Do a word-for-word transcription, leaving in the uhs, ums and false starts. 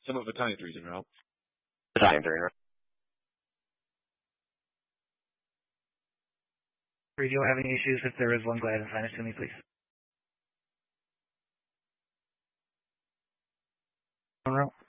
Some of Italian threes in route. Italian three in route. Three, do you have any issues? If there is one, go ahead and sign it to me, please. On route.